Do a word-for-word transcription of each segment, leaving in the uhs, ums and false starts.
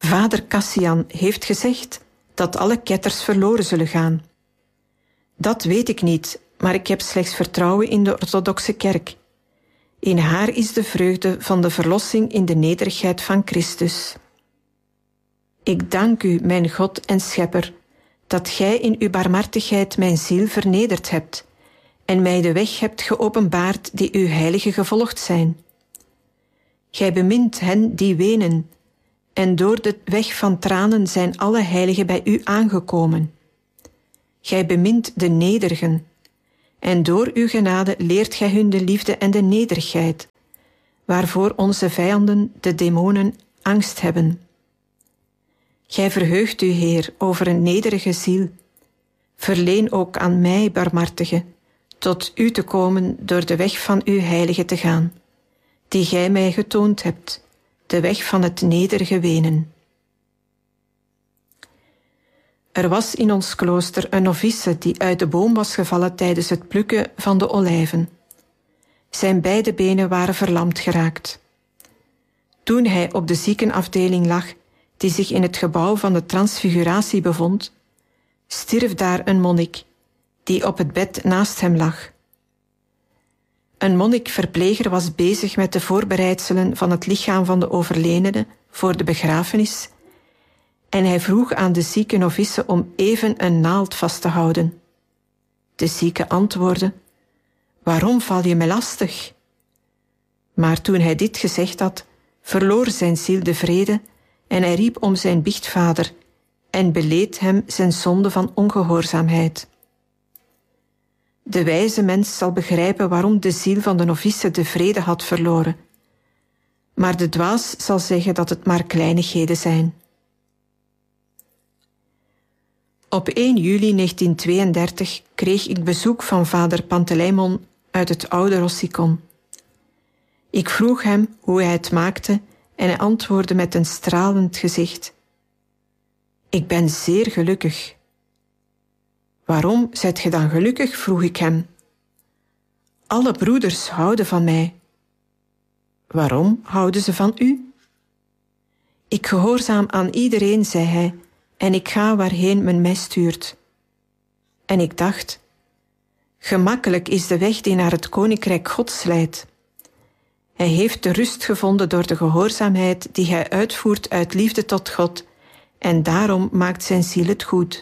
Vader Cassian heeft gezegd dat alle ketters verloren zullen gaan. Dat weet ik niet, maar ik heb slechts vertrouwen in de orthodoxe kerk. In haar is de vreugde van de verlossing in de nederigheid van Christus. Ik dank u, mijn God en Schepper, dat gij in uw barmhartigheid mijn ziel vernederd hebt en mij de weg hebt geopenbaard die uw heiligen gevolgd zijn. Gij bemint hen die wenen, en door de weg van tranen zijn alle heiligen bij u aangekomen. Gij bemint de nederigen, en door uw genade leert gij hun de liefde en de nederigheid, waarvoor onze vijanden, de demonen, angst hebben. Gij verheugt u, Heer, over een nederige ziel. Verleen ook aan mij, barmhartige, tot u te komen door de weg van uw heilige te gaan, die gij mij getoond hebt, de weg van het nederige wenen. Er was in ons klooster een novice die uit de boom was gevallen tijdens het plukken van de olijven. Zijn beide benen waren verlamd geraakt. Toen hij op de ziekenafdeling lag, die zich in het gebouw van de transfiguratie bevond, stierf daar een monnik, die op het bed naast hem lag. Een monnik-verpleger was bezig met de voorbereidselen van het lichaam van de overledene voor de begrafenis, en hij vroeg aan de zieke novice om even een naald vast te houden. De zieke antwoordde: "Waarom val je me lastig?" Maar toen hij dit gezegd had, verloor zijn ziel de vrede en hij riep om zijn biechtvader en beleed hem zijn zonde van ongehoorzaamheid. De wijze mens zal begrijpen waarom de ziel van de novice de vrede had verloren, maar de dwaas zal zeggen dat het maar kleinigheden zijn. Op één juli negentienhonderdtweeëndertig kreeg ik bezoek van vader Panteleimon uit het oude Rossicon. Ik vroeg hem hoe hij het maakte en hij antwoordde met een stralend gezicht: "Ik ben zeer gelukkig." "Waarom zijt ge dan gelukkig?" vroeg ik hem. "Alle broeders houden van mij." "Waarom houden ze van u?" "Ik gehoorzaam aan iedereen," zei hij, "en ik ga waarheen men mij stuurt." En ik dacht: gemakkelijk is de weg die naar het koninkrijk Gods leidt. Hij heeft de rust gevonden door de gehoorzaamheid die hij uitvoert uit liefde tot God, en daarom maakt zijn ziel het goed.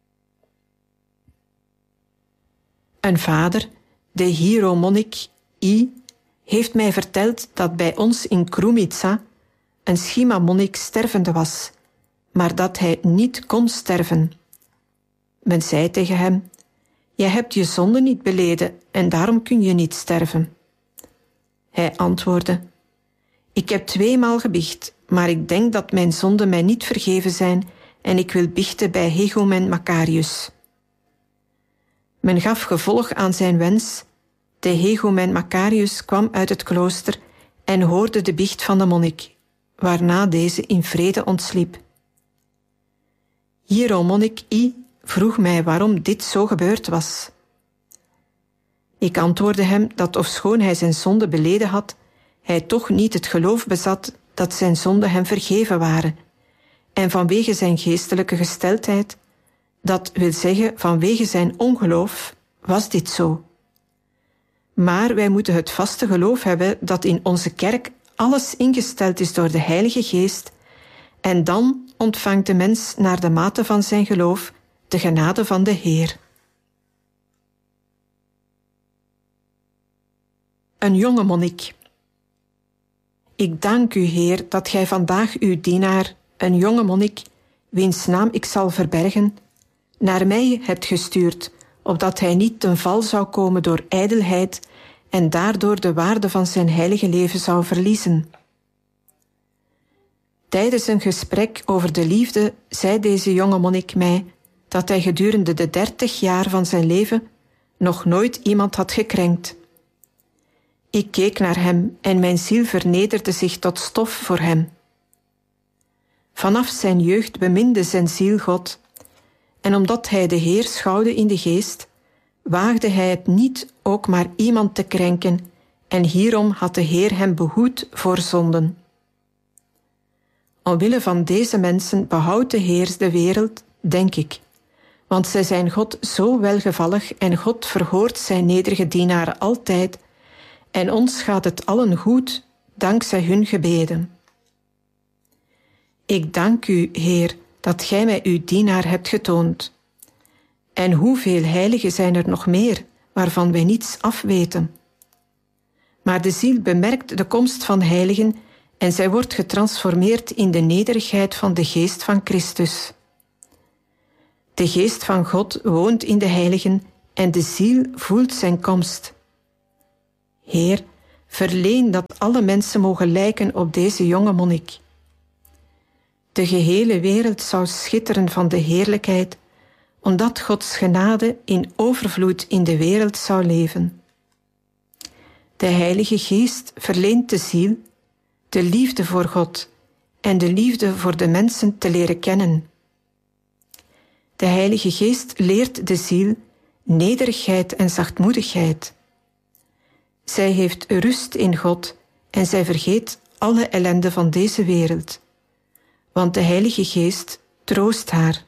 Een vader, de hieromonnik I, heeft mij verteld dat bij ons in Krumica een schima-monnik stervende was, maar dat hij niet kon sterven. Men zei tegen hem: "Jij hebt je zonde niet beleden en daarom kun je niet sterven." Hij antwoordde: "Ik heb tweemaal gebiecht, maar ik denk dat mijn zonden mij niet vergeven zijn en ik wil biechten bij Hegumen Macarius." Men gaf gevolg aan zijn wens. De Hegumen Macarius kwam uit het klooster en hoorde de biecht van de monnik, waarna deze in vrede ontsliep. Hieromonnik I vroeg mij waarom dit zo gebeurd was. Ik antwoordde hem dat ofschoon hij zijn zonde beleden had, hij toch niet het geloof bezat dat zijn zonden hem vergeven waren, en vanwege zijn geestelijke gesteldheid, dat wil zeggen vanwege zijn ongeloof, was dit zo. Maar wij moeten het vaste geloof hebben dat in onze kerk alles ingesteld is door de Heilige Geest, en dan ontvangt de mens naar de mate van zijn geloof de genade van de Heer. Een jonge monnik. Ik dank u, Heer, dat gij vandaag uw dienaar, een jonge monnik, wiens naam ik zal verbergen, naar mij hebt gestuurd, opdat hij niet ten val zou komen door ijdelheid en daardoor de waarde van zijn heilige leven zou verliezen. Tijdens een gesprek over de liefde zei deze jonge monnik mij dat hij gedurende de dertig jaar van zijn leven nog nooit iemand had gekrenkt. Ik keek naar hem en mijn ziel vernederde zich tot stof voor hem. Vanaf zijn jeugd beminde zijn ziel God, en omdat hij de Heer schouwde in de geest, waagde hij het niet ook maar iemand te krenken, en hierom had de Heer hem behoed voor zonden. omwille van deze mensen behoudt de Heer de wereld, denk ik. Want zij zijn God zo welgevallig en God verhoort zijn nederige dienaren altijd, en ons gaat het allen goed, dankzij hun gebeden. Ik dank u, Heer, dat gij mij uw dienaar hebt getoond. En hoeveel heiligen zijn er nog meer, waarvan wij niets afweten. Maar de ziel bemerkt de komst van heiligen en zij wordt getransformeerd in de nederigheid van de geest van Christus. De geest van God woont in de heiligen en de ziel voelt zijn komst. Heer, verleen dat alle mensen mogen lijken op deze jonge monnik. De gehele wereld zou schitteren van de heerlijkheid, omdat Gods genade in overvloed in de wereld zou leven. De Heilige Geest verleent de ziel de liefde voor God en de liefde voor de mensen te leren kennen. De Heilige Geest leert de ziel nederigheid en zachtmoedigheid. Zij heeft rust in God en zij vergeet alle ellende van deze wereld, want de Heilige Geest troost haar.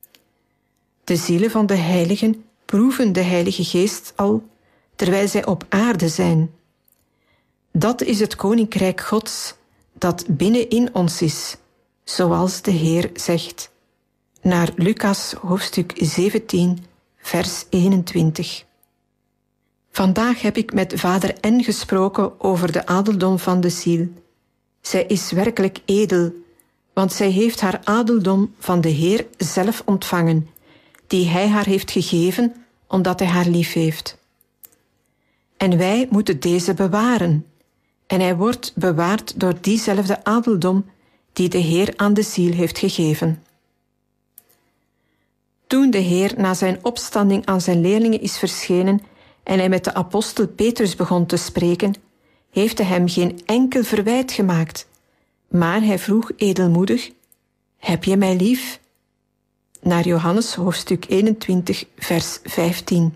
De zielen van de heiligen proeven de Heilige Geest al terwijl zij op aarde zijn. Dat is het Koninkrijk Gods dat binnenin ons is, zoals de Heer zegt. Naar Lucas hoofdstuk zeventien, vers eenentwintig. Vandaag heb ik met vader N gesproken over de adeldom van de ziel. Zij is werkelijk edel, want zij heeft haar adeldom van de Heer zelf ontvangen, die Hij haar heeft gegeven, omdat Hij haar lief heeft. En wij moeten deze bewaren, en hij wordt bewaard door diezelfde adeldom die de Heer aan de ziel heeft gegeven. Toen de Heer na zijn opstanding aan zijn leerlingen is verschenen en hij met de apostel Petrus begon te spreken, heeft hij hem geen enkel verwijt gemaakt, maar hij vroeg edelmoedig: heb je mij lief? Naar Johannes hoofdstuk eenentwintig, vers vijftien.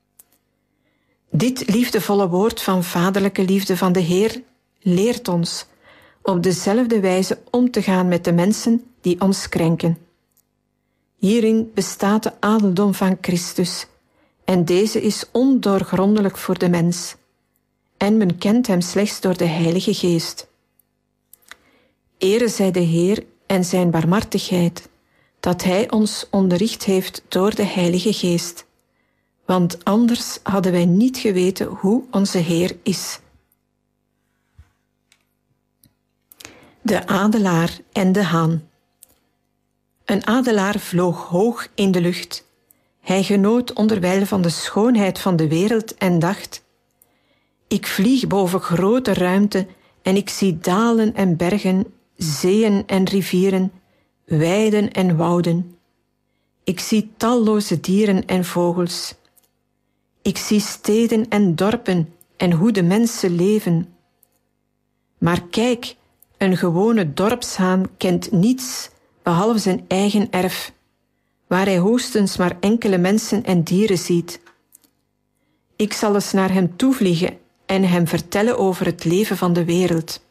Dit liefdevolle woord van vaderlijke liefde van de Heer leert ons op dezelfde wijze om te gaan met de mensen die ons krenken. Hierin bestaat de adeldom van Christus, en deze is ondoorgrondelijk voor de mens, en men kent hem slechts door de Heilige Geest. Ere zij de Heer en zijn barmhartigheid, dat Hij ons onderricht heeft door de Heilige Geest, want anders hadden wij niet geweten hoe onze Heer is. De adelaar en de haan. Een adelaar vloog hoog in de lucht. Hij genoot onderwijl van de schoonheid van de wereld en dacht: ik vlieg boven grote ruimte en ik zie dalen en bergen, zeeën en rivieren, weiden en wouden. Ik zie talloze dieren en vogels. Ik zie steden en dorpen en hoe de mensen leven. Maar kijk, een gewone dorpshaan kent niets behalve zijn eigen erf, waar hij hoogstens maar enkele mensen en dieren ziet. Ik zal eens naar hem toevliegen en hem vertellen over het leven van de wereld.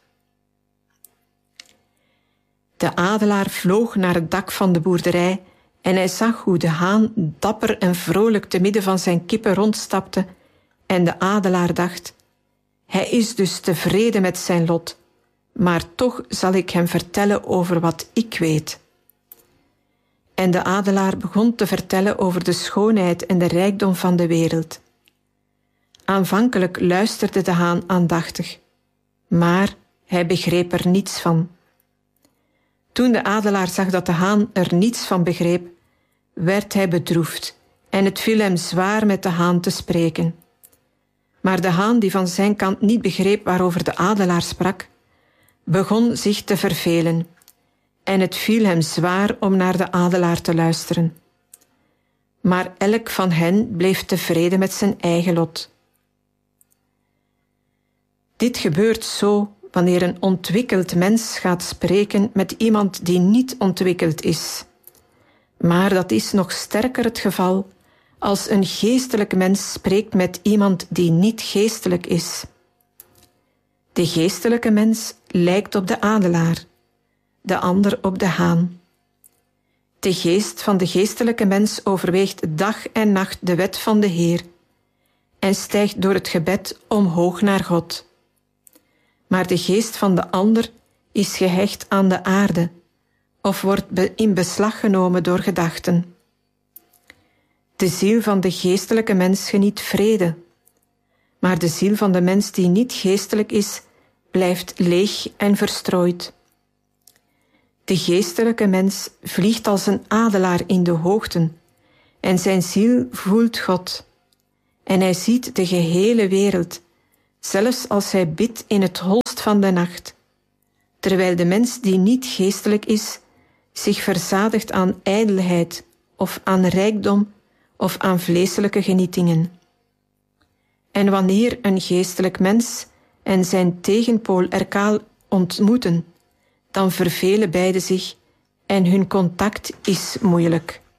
De adelaar vloog naar het dak van de boerderij en hij zag hoe de haan dapper en vrolijk te midden van zijn kippen rondstapte en de adelaar dacht: hij is dus tevreden met zijn lot, maar toch zal ik hem vertellen over wat ik weet. En de adelaar begon te vertellen over de schoonheid en de rijkdom van de wereld. Aanvankelijk luisterde de haan aandachtig, maar hij begreep er niets van. Toen de adelaar zag dat de haan er niets van begreep, werd hij bedroefd en het viel hem zwaar met de haan te spreken. Maar de haan, die van zijn kant niet begreep waarover de adelaar sprak, begon zich te vervelen en het viel hem zwaar om naar de adelaar te luisteren. Maar elk van hen bleef tevreden met zijn eigen lot. Dit gebeurt zo wanneer een ontwikkeld mens gaat spreken met iemand die niet ontwikkeld is. Maar dat is nog sterker het geval als een geestelijk mens spreekt met iemand die niet geestelijk is. De geestelijke mens lijkt op de adelaar, de ander op de haan. De geest van de geestelijke mens overweegt dag en nacht de wet van de Heer en stijgt door het gebed omhoog naar God. Maar de geest van de ander is gehecht aan de aarde of wordt in beslag genomen door gedachten. De ziel van de geestelijke mens geniet vrede, maar de ziel van de mens die niet geestelijk is, blijft leeg en verstrooid. De geestelijke mens vliegt als een adelaar in de hoogten en zijn ziel voelt God. En hij ziet de gehele wereld, zelfs als hij bidt in het holst van de nacht, terwijl de mens die niet geestelijk is, zich verzadigt aan ijdelheid of aan rijkdom of aan vleeselijke genietingen. En wanneer een geestelijk mens en zijn tegenpool elkaar ontmoeten, dan vervelen beide zich en hun contact is moeilijk.